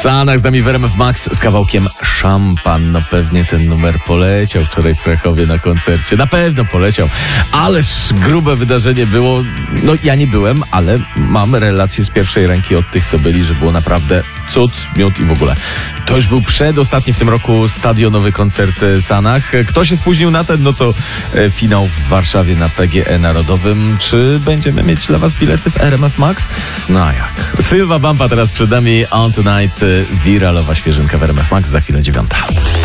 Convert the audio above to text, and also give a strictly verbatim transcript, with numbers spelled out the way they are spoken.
Sanach z nami w R M F Max z kawałkiem Szampan. No pewnie ten numer poleciał wczoraj w Krakowie na koncercie. Na pewno poleciał. Ależ grube wydarzenie było. No ja nie byłem, ale mam relacje z pierwszej ręki od tych, co byli, że było naprawdę cud, miód i w ogóle. To już był przedostatni w tym roku stadionowy koncert Sanach. Kto się spóźnił na ten, no to e, finał w Warszawie na P G E Narodowym. Czy będziemy mieć dla was bilety w R M F Max? No a jak? Sylwa Bampa teraz przed nami. On Tonight, wiralowa świeżynka w R M F Max, za chwilę dziewiąta.